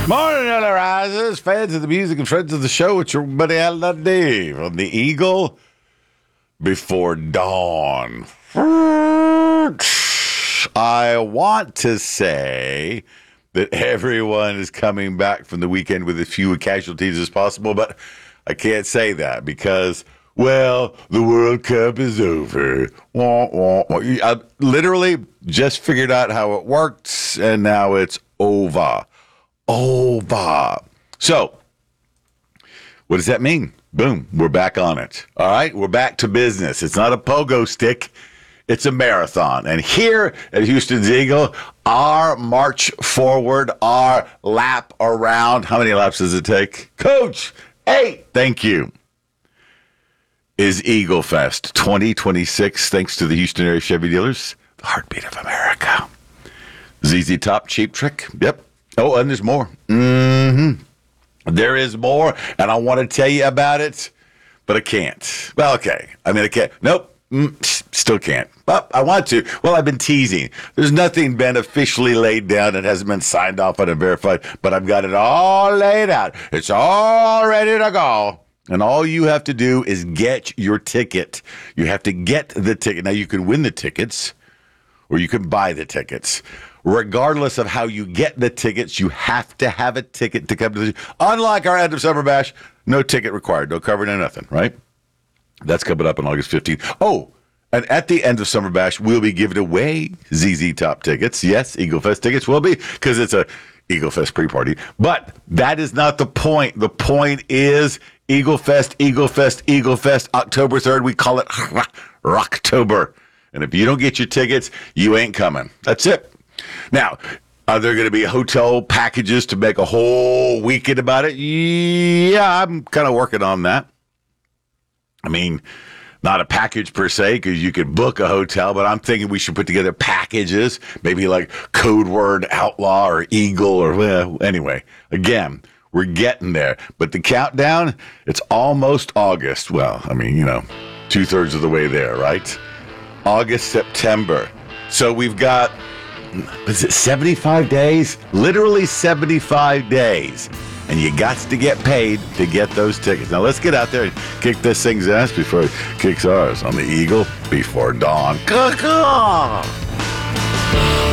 Morning, LA Risers, fans of the music and friends of the show. It's your buddy Alan Dave on the Eagle Before Dawn. I want to say that everyone is coming back from the weekend with as few casualties as possible, but I can't say that because, well, the World Cup is over. I literally just figured out how it works, and now it's over. So, what does that mean? Boom, we're back on it. All right, we're back to business. It's not a pogo stick, it's a marathon. And here at Houston's Eagle, our march forward, our lap around, how many laps does it take? Coach, 8. Thank you. Is Eagle Fest 2026, thanks to the Houston area Chevy dealers, the heartbeat of America. ZZ Top, Cheap Trick, yep. Oh, and there's more. There is more, and I want to tell you about it, but I can't. Well, okay. I can't. Nope. Still can't. But I want to. Well, I've been teasing. There's nothing been officially laid down. It hasn't been signed off on and verified, but I've got it all laid out. It's all ready to go. And all you have to do is get your ticket. You have to get the ticket. Now, you can win the tickets, or you can buy the tickets. Regardless of how you get the tickets, you have to have a ticket to come to the. Unlike our end of summer bash, no ticket required, no cover, no nothing, right? That's coming up on August 15th. Oh, and at the end of summer bash, we'll be giving away ZZ Top tickets. Yes, Eagle Fest tickets will be, because it's a Eagle Fest pre-party. But that is not the point. The point is Eagle Fest, Eagle Fest, Eagle Fest, October 3rd. We call it Rocktober. And if you don't get your tickets, you ain't coming. That's it. Now, are there going to be hotel packages to make a whole weekend about it? Yeah, I'm kind of working on that. I mean, not a package per se, because you could book a hotel, but I'm thinking we should put together packages, maybe like Code Word Outlaw or Eagle or, well, anyway. Again, we're getting there. But the countdown, it's almost August. Well, 2/3 of the way there, right? August, September. So we've got... is it 75 days? Literally 75 days. And you got to get paid to get those tickets. Now let's get out there and kick this thing's ass before it kicks ours on the Eagle Before Dawn. Caw-caw!